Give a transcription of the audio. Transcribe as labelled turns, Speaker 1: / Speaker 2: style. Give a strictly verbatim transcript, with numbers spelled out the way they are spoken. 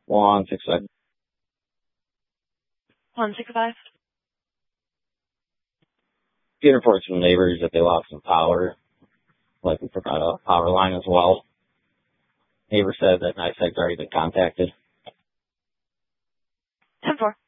Speaker 1: One six five.
Speaker 2: One six five.
Speaker 1: Get reports from neighbors that they lost some power. Like we forgot a power line as well. Neighbor said that NICEAG's already been contacted.
Speaker 2: Ten four.